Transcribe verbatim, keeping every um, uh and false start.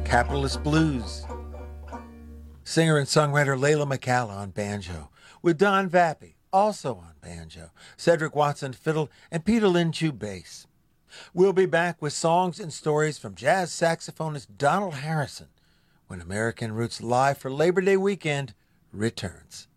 Capitalist Blues. Singer and songwriter Layla McCalla on banjo, with Don Vappy also on banjo, Cedric Watson fiddle, and Peter Linchu bass. We'll be back with songs and stories from jazz saxophonist Donald Harrison when American Roots Live for Labor Day weekend returns.